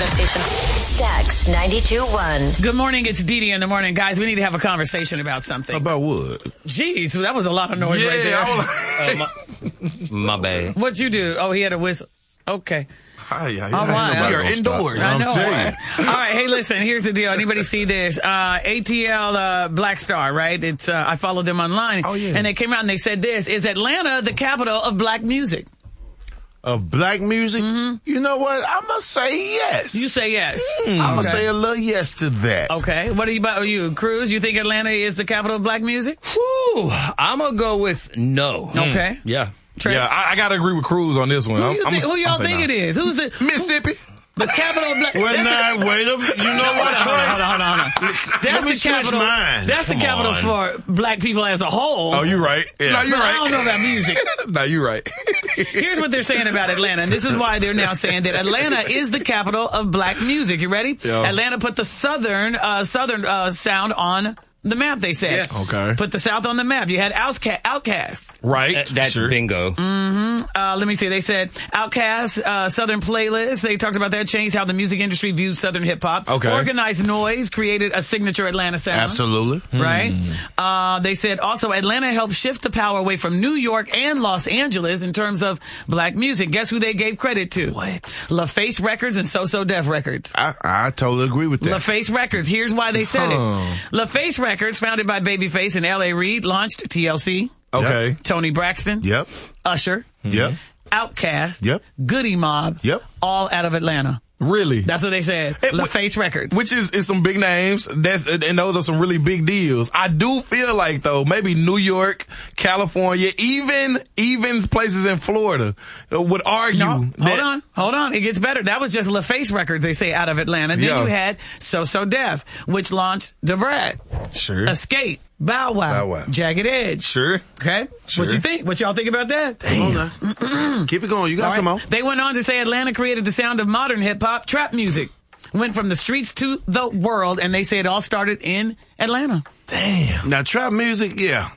station. Stax 92.1. Good morning. It's Dee Dee in the morning. Guys, we need to have a conversation about something. About what? Jeez, that was a lot of noise right there. My bad. What'd you do? Oh, he had a whistle. Okay. Hi. All right. We are indoors. I know. I'm telling you. All right. Hey, listen, here's the deal. Anybody see this? ATL Black Star, right? It's I followed them online. Oh, yeah. And they came out and they said this. Is Atlanta the capital of black music? Of black music? Mm-hmm. You know what? I'm going to say yes. You say yes. I'm going to say a little yes to that. Okay. What about you, Cruz? You think Atlanta is the capital of black music? Whew, I'm going to go with no. Okay. Yeah. Trey? Yeah, I got to agree with Cruz on this one. Who y'all think it is? Who's the Mississippi? The capital of black. Well, now, wait up. You know what, Trey? Hold on. That's the capital. That's the capital for black people as a whole. Oh, you're right. Yeah. No, you're right. I don't know about music. No, you're right. Here's what they're saying about Atlanta, and this is why they're now saying that Atlanta is the capital of black music. You ready? Yeah. Atlanta put the southern sound on the map, they said. Yes. Okay. Put the South on the map. You had Outkast. Right. That's sure. bingo. Let me see. They said Outkast, Southern Playlist. They talked about that, changed how the music industry views Southern hip hop. Okay. Organized Noise created a signature Atlanta sound. Absolutely. Right? They said also Atlanta helped shift the power away from New York and Los Angeles in terms of black music. Guess who they gave credit to? What? LaFace Records and So Def Records. I totally agree with that. LaFace Records. Here's why they said it. LaFace Records, founded by Babyface and L.A. Reid, launched TLC. Okay. Tony Braxton. Yep. Usher. Yep. Outkast. Yep. Goody Mob. Yep. All out of Atlanta. Really? That's what they said. LaFace Records. Which is some big names. And those are some really big deals. I do feel like, though, maybe New York, California, even places in Florida would argue. No, hold on. It gets better. That was just LaFace Records, they say, out of Atlanta. Then you had So Def, which launched Da Brat. Sure. Escape. Bow Wow. Jagged Edge. Sure. Okay. Sure. What you think? What y'all think about that? Damn. Keep it going. You got some more. They went on to say Atlanta created the sound of modern hip-hop, trap music. Went from the streets to the world, and they say it all started in Atlanta. Damn. Now, trap music, yeah.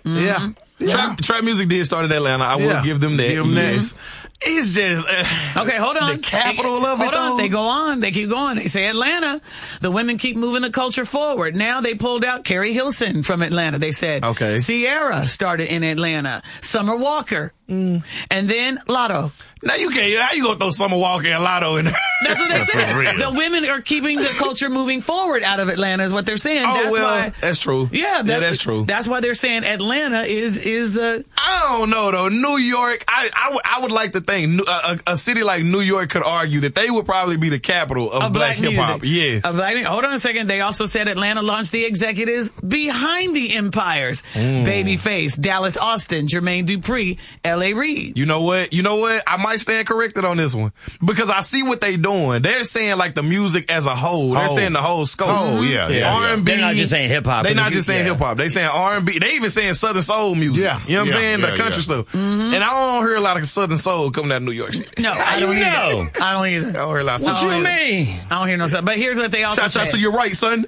Trap music did start in Atlanta. I will give them that. Give them that. It's just okay. Hold on. The capital of it. Hold on. They go on. They keep going. They say Atlanta. The women keep moving the culture forward. Now they pulled out Carrie Hilson from Atlanta. They said Sierra started in Atlanta. Summer Walker, and then Lotto. Now you can't. How you gonna throw Summer Walker and Lotto in there? That's what they said. The women are keeping the culture moving forward out of Atlanta is what they're saying. That's true. Yeah, that's true. That's why they're saying Atlanta is the. I don't know though. New York. I would like to think a city like New York could argue that they would probably be the capital of black hip hop. Yes. Hold on a second. They also said Atlanta launched the executives behind the empires: Babyface, Dallas Austin, Jermaine Dupri, L.A. Reid. You know what? I might stand corrected on this one because I see what they doing. They're saying like the music as a whole. They're saying the whole scope. R&B. They're not just saying hip hop. They're not just saying hip hop. They saying R&B. They even saying Southern soul music. Yeah. You know what I'm saying? The country stuff. And I don't hear a lot of Southern soul coming out of New York City. No, I don't know. I don't either. I don't hear a lot of What you mean? I don't hear no stuff. But here's what they also Shout out to your right, son.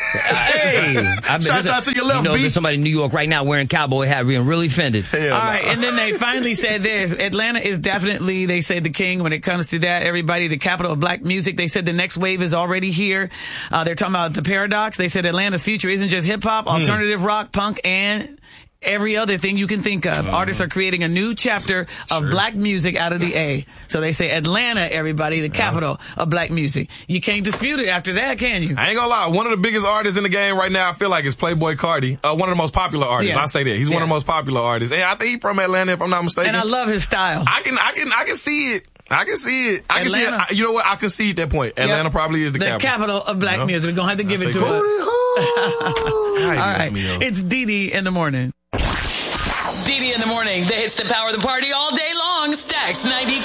Hey. Shout out to your left, there's somebody in New York right now wearing cowboy hat being really offended. All right. And then they finally said this. Atlanta is definitely, they say, the king when it comes to that. Everybody, the capital of black music. They said the next wave is already here. They're talking about the paradox. They said Atlanta's future isn't just hip hop, alternative rock, punk, and every other thing you can think of. Artists are creating a new chapter of black music out of the A. So they say Atlanta, everybody, the capital of black music. You can't dispute it after that, can you? I ain't gonna lie. One of the biggest artists in the game right now, I feel like, is Playboi Carti. One of the most popular artists. I say that. He's one of the most popular artists. And I think he's from Atlanta, if I'm not mistaken. And I love his style. I can see it. I can see it. You know what? I can see that point. Atlanta probably is the capital of black music. We're going to have to give it to her. All right. It's Dee Dee in the morning. Dee Dee in the morning. That hits the power of the party all day long. Stax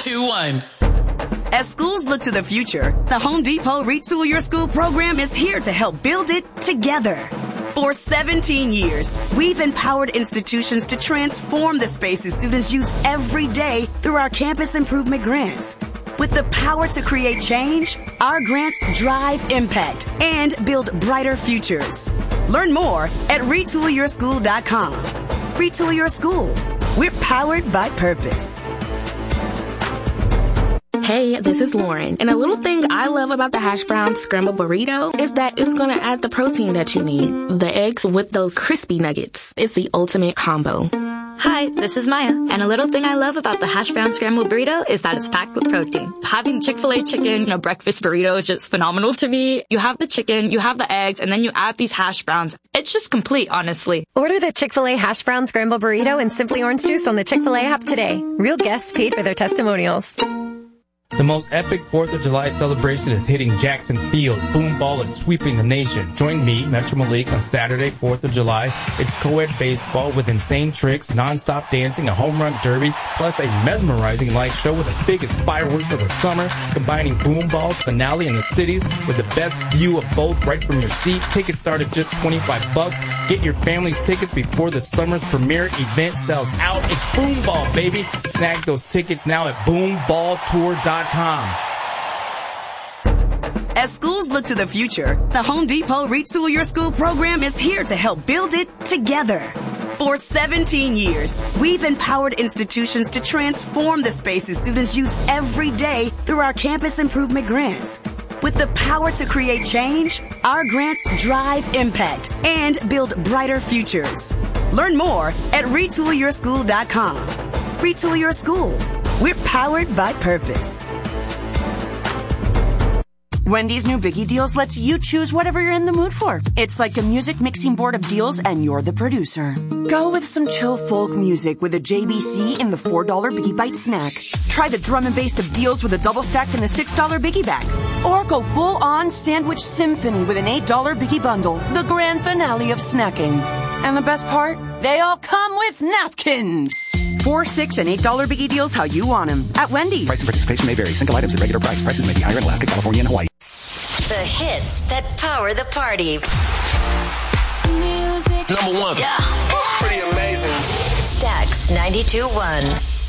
92.1. As schools look to the future, the Home Depot Retool Your School program is here to help build it together. For 17 years, we've empowered institutions to transform the spaces students use every day through our campus improvement grants. With the power to create change, our grants drive impact and build brighter futures. Learn more at retoolyourschool.com. Retool Your School. We're powered by purpose. Hey, this is Lauren. And a little thing I love about the hash brown scrambled burrito is that it's going to add the protein that you need. The eggs with those crispy nuggets. It's the ultimate combo. Hi, this is Maya, and a little thing I love about the hash brown scrambled burrito is that it's packed with protein. Having Chick-fil-A chicken in a breakfast burrito is just phenomenal to me. You have the chicken, you have the eggs, and then you add these hash browns. It's just complete, honestly. Order the Chick-fil-A hash brown scrambled burrito and Simply Orange Juice on the Chick-fil-A app today. Real guests paid for their testimonials. The most epic 4th of July celebration is hitting Jackson Field. Boom Ball is sweeping the nation. Join me, Metro Malik, on Saturday, 4th of July. It's co-ed baseball with insane tricks, non-stop dancing, a home run derby, plus a mesmerizing light show with the biggest fireworks of the summer, combining Boom Ball's finale in the cities with the best view of both right from your seat. Tickets start at just $25. Get your family's tickets before the summer's premiere event sells out. It's Boom Ball, baby. Snag those tickets now at boomballtour.com. As schools look to the future, the Home Depot Retool Your School program is here to help build it together. For 17 years, we've empowered institutions to transform the spaces students use every day through our campus improvement grants. With the power to create change, our grants drive impact and build brighter futures. Learn more at retoolyourschool.com. Retool Your School. We're powered by purpose. Wendy's new Biggie Deals lets you choose whatever you're in the mood for. It's like a music mixing board of deals and you're the producer. Go with some chill folk music with a JBC in the $4 Biggie Bite snack. Try the drum and bass of deals with a double stack in the $6 Biggie bag. Or go full on sandwich symphony with an $8 Biggie bundle. The grand finale of snacking. And the best part? They all come with napkins. $4, $6, and $8 Biggie Deals how you want them. At Wendy's. Price and participation may vary. Single items at regular price. Prices may be higher in Alaska, California, and Hawaii. The hits that power the party. Number one. Yeah. Pretty amazing. Stax 92.1.